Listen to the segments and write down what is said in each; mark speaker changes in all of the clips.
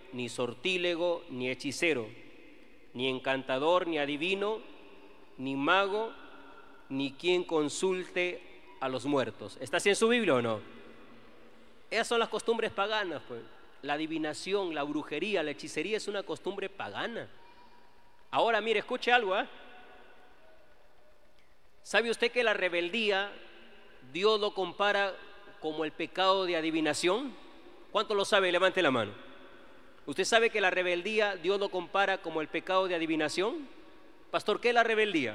Speaker 1: ni sortílego, ni hechicero, ni encantador, ni adivino, ni mago, ni quien consulte a los muertos. ¿Está así en su Biblia o no? Esas son las costumbres paganas, pues. La adivinación, la brujería, la hechicería es una costumbre pagana. Ahora, mire, escuche algo, ¿eh? ¿Sabe usted que la rebeldía Dios lo compara como el pecado de adivinación? ¿Cuánto lo sabe? Levante la mano. ¿Usted sabe que la rebeldía Dios lo compara como el pecado de adivinación? Pastor, ¿qué es la rebeldía?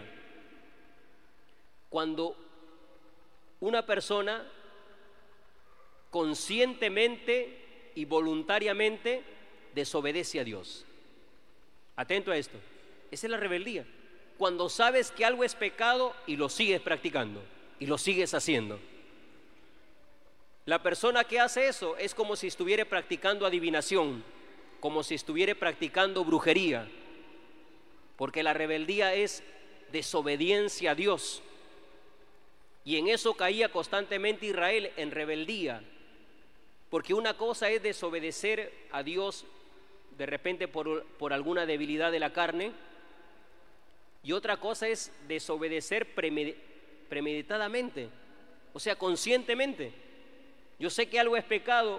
Speaker 1: Cuando una persona conscientemente y voluntariamente desobedece a Dios. Atento a esto. Esa es la rebeldía. Cuando sabes que algo es pecado y lo sigues practicando y lo sigues haciendo. La persona que hace eso es como si estuviera practicando adivinación, como si estuviera practicando brujería, porque la rebeldía es desobediencia a Dios. Y en eso caía constantemente Israel, en rebeldía, porque una cosa es desobedecer a Dios de repente por alguna debilidad de la carne, y otra cosa es desobedecer premeditadamente, o sea, conscientemente. Yo sé que algo es pecado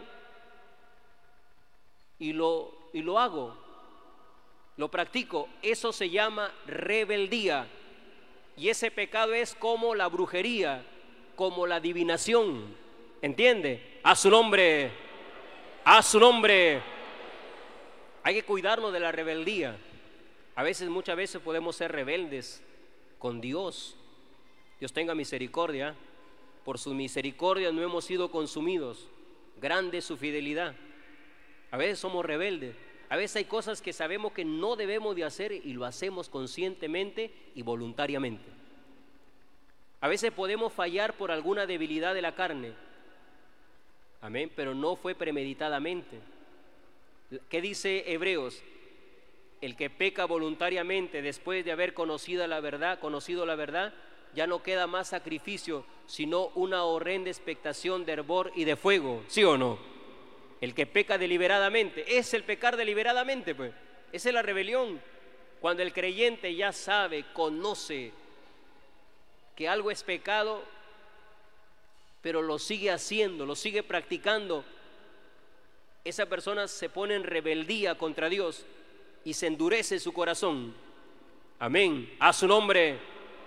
Speaker 1: y lo hago, lo practico. Eso se llama rebeldía. Y ese pecado es como la brujería, como la adivinación. ¿Entiende? A su nombre, a su nombre. Hay que cuidarnos de la rebeldía. Muchas veces podemos ser rebeldes con Dios. Dios tenga misericordia. Por su misericordia no hemos sido consumidos. Grande es su fidelidad. A veces somos rebeldes. A veces hay cosas que sabemos que no debemos de hacer y lo hacemos conscientemente y voluntariamente. A veces podemos fallar por alguna debilidad de la carne. Amén, pero no fue premeditadamente. ¿Qué dice Hebreos? El que peca voluntariamente después de haber conocido la verdad, ya no queda más sacrificio, sino una horrenda expectación de hervor y de fuego. ¿Sí o no? El que peca deliberadamente, es el pecar deliberadamente, pues. Esa es la rebelión. Cuando el creyente ya sabe, conoce que algo es pecado, pero lo sigue haciendo, lo sigue practicando, esa persona se pone en rebeldía contra Dios y se endurece su corazón. Amén. A su nombre.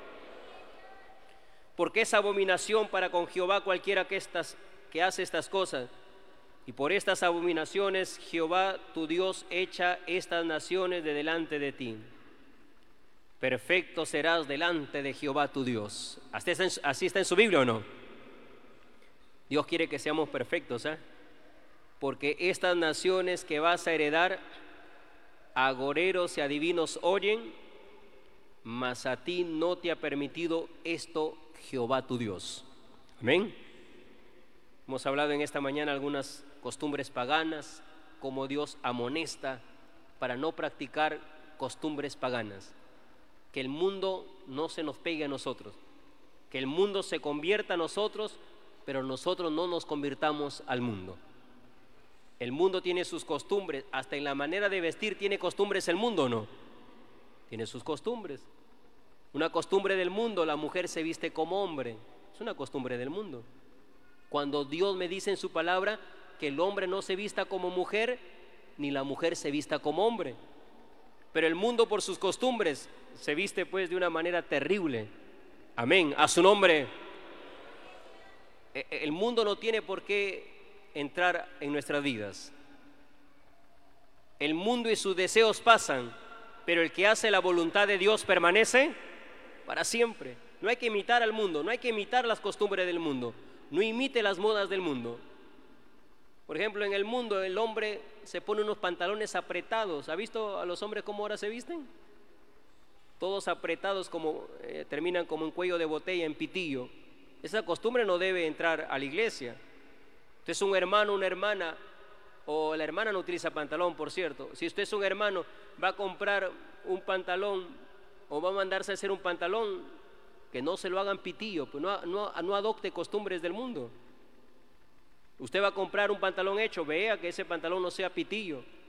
Speaker 1: Porque es abominación para con Jehová cualquiera que hace estas cosas. Y por estas abominaciones Jehová tu Dios echa estas naciones de delante de ti. Perfecto serás delante de Jehová tu Dios. ¿Así está en su Biblia o no? Dios quiere que seamos perfectos, ¿eh? Porque estas naciones que vas a heredar, agoreros y adivinos oyen, mas a ti no te ha permitido esto Jehová tu Dios. Amén. Hemos hablado en esta mañana algunas costumbres paganas, como Dios amonesta para no practicar costumbres paganas. Que el mundo no se nos pegue a nosotros, que el mundo se convierta a nosotros, pero nosotros no nos convirtamos al mundo. El mundo tiene sus costumbres, hasta en la manera de vestir tiene costumbres el mundo, ¿o no? Tiene sus costumbres. Una costumbre del mundo, la mujer se viste como hombre, es una costumbre del mundo. Cuando Dios me dice en su palabra que el hombre no se vista como mujer, ni la mujer se vista como hombre. Pero el mundo por sus costumbres se viste pues de una manera terrible. Amén, a su nombre. El mundo no tiene por qué entrar en nuestras vidas. El mundo y sus deseos pasan, pero el que hace la voluntad de Dios permanece para siempre. No hay que imitar al mundo, no hay que imitar las costumbres del mundo, no imite las modas del mundo. Por ejemplo, en el mundo el hombre se pone unos pantalones apretados. ¿Ha visto a los hombres cómo ahora se visten? Todos apretados, terminan como un cuello de botella, en pitillo. Esa costumbre no debe entrar a la iglesia. Usted es un hermano, una hermana, o la hermana no utiliza pantalón, por cierto. Si usted es un hermano, va a comprar un pantalón o va a mandarse a hacer un pantalón, que no se lo hagan pitillo, pues no adopte costumbres del mundo. Usted va a comprar un pantalón hecho, vea que ese pantalón no sea pitillo,